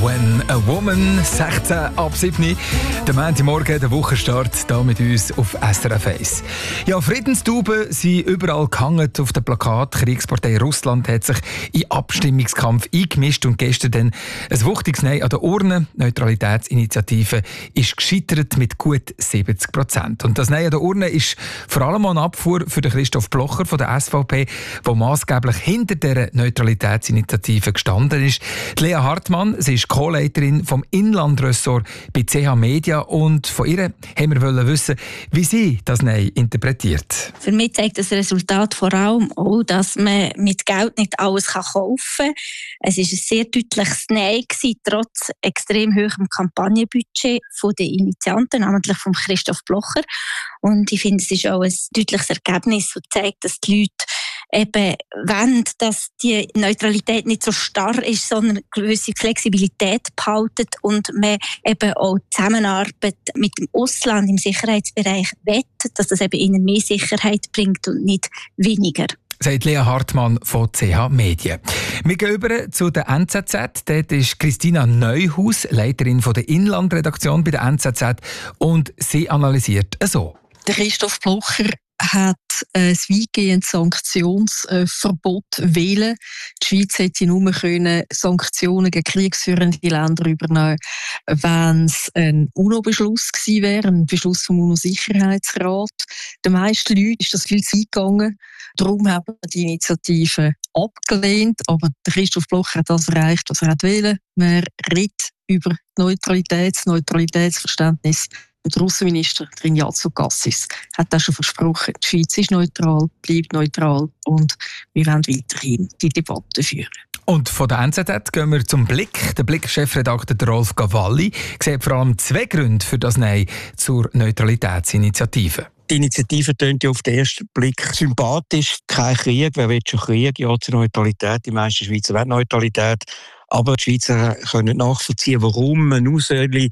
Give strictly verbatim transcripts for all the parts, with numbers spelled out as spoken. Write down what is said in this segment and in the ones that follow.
When a Woman, sechzehn ab sieben. Der Montagmorgen, der Wochenstart, hier mit uns auf S R F eins. Ja, Friedenstauben sind überall gehangen auf dem Plakat. Die Kriegspartei Russland hat sich in den Abstimmungskampf eingemischt und gestern dann ein wuchtiges Nein an der Urne. Die Neutralitätsinitiative ist gescheitert mit gut siebzig Prozent. Und das Nein an der Urne ist vor allem eine Abfuhr für den Christoph Blocher von der S V P, der maßgeblich hinter der Neutralitätsinitiative gestanden ist. Die Lea Hartmann, sie ist Co-Leiterin vom Inlandressort bei C H Media, und von ihr haben wir wollen wissen, wie sie das Nein interpretiert. Für mich zeigt das Resultat vor allem auch, dass man mit Geld nicht alles kaufen kann. Es war ein sehr deutliches Nein gewesen, trotz extrem hohem Kampagnenbudget der Initianten, namentlich von Christoph Blocher. Und ich finde, es ist auch ein deutliches Ergebnis und zeigt, dass die Leute eben wollen, dass die Neutralität nicht so starr ist, sondern eine gewisse Flexibilität behalten und man eben auch Zusammenarbeit mit dem Ausland im Sicherheitsbereich will, dass das eben ihnen mehr Sicherheit bringt und nicht weniger. Sagt Lea Hartmann von C H Medien. Wir gehen über zu der N Z Z. Dort ist Christina Neuhaus, Leiterin von der Inlandredaktion bei der N Z Z, und sie analysiert so. Der Christoph Blocher hat ein weitgehendes Sanktionsverbot wählen. Die Schweiz hätte nur können Sanktionen gegen kriegsführende Länder übernehmen, wenn es ein UNO-Beschluss gewesen wäre, ein Beschluss vom UNO-Sicherheitsrat. Den meisten Leuten ist das viel zu weit gegangen. Darum haben wir die Initiative abgelehnt. Aber der Christoph Blocher hat das erreicht, was er wollte. Man redet über Neutralität, das Neutralitätsverständnis. Der Russenminister Trinjazov-Gassis hat das schon versprochen. Die Schweiz ist neutral, bleibt neutral und wir werden weiterhin die Debatte führen. Und von der N Z Z gehen wir zum Blick. Der Blick-Chefredakteur Rolf Cavalli sieht vor allem zwei Gründe für das Nein zur Neutralitätsinitiative. Die Initiative tönt ja auf den ersten Blick sympathisch. Kein Krieg, wer will schon Krieg? Ja, zur Neutralität. Die meisten Schweizer wollen Neutralität. Aber die Schweizer können nicht nachvollziehen, warum man nur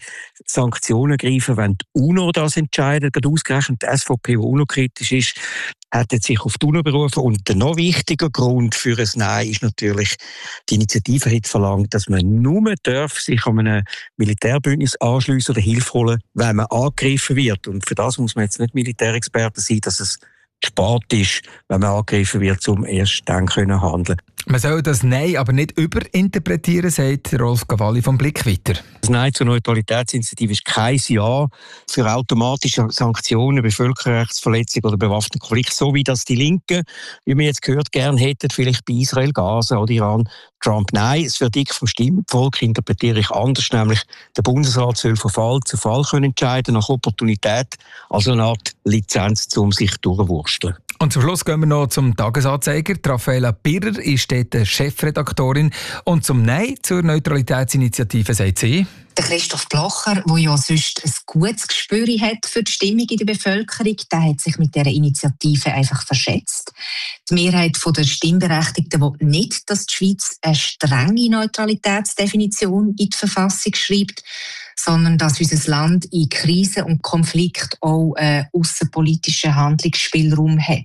Sanktionen greifen, wenn die UNO das entscheidet. Gerade ausgerechnet die S V P, die UNO-kritisch ist, hat sich auf die UNO berufen. Und der noch wichtiger Grund für ein Nein ist natürlich, die Initiative hat verlangt, dass man nur darf sich an einem Militärbündnis anschliessen oder Hilfe holen, wenn man angegriffen wird. Und für das muss man jetzt nicht Militärexperte sein, dass es spät ist, wenn man angegriffen wird, um erst dann können handeln. Man soll das Nein aber nicht überinterpretieren, sagt Rolf Cavalli vom Blick weiter. Das Nein zur Neutralitätsinitiative ist kein Ja für automatische Sanktionen bei Völkerrechtsverletzungen oder bewaffneten Konflikten, so wie das die Linken, wie wir jetzt gehört, gerne hätten, vielleicht bei Israel, Gaza oder Iran. Trump, nein, das Verdikt vom Stimmvolk interpretiere ich anders, nämlich der Bundesrat soll von Fall zu Fall können entscheiden, nach Opportunität, also eine Art Lizenz, um sich durchzuwursteln. Und zum Schluss gehen wir noch zum Tagesanzeiger. Die Raffaella Birrer ist dort Chefredaktorin. Und zum Nein zur Neutralitätsinitiative sagt sie: Der Christoph Blocher, der ja sonst ein gutes Gespür hat für die Stimmung in der Bevölkerung, der hat sich mit dieser Initiative einfach verschätzt. Die Mehrheit der Stimmberechtigten will nicht, dass die Schweiz eine strenge Neutralitätsdefinition in die Verfassung schreibt, sondern dass unser Land in Krisen und Konflikt auch einen aussenpolitischen Handlungsspielraum hat.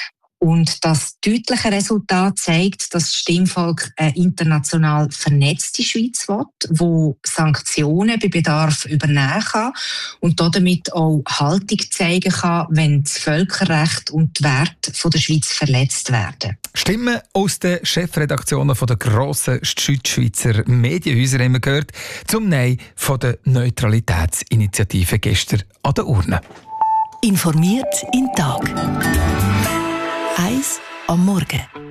Und das deutliche Resultat zeigt, dass das Stimmvolk eine international vernetzte Schweiz will, die Sanktionen bei Bedarf übernehmen kann und damit auch Haltung zeigen kann, wenn das Völkerrecht und die Werte der Schweiz verletzt werden. Stimmen aus den Chefredaktionen der grossen Südschweizer Medienhäuser haben wir gehört zum Nein von der Neutralitätsinitiative gestern an der Urne. Informiert im Tag. Eins am Morgen.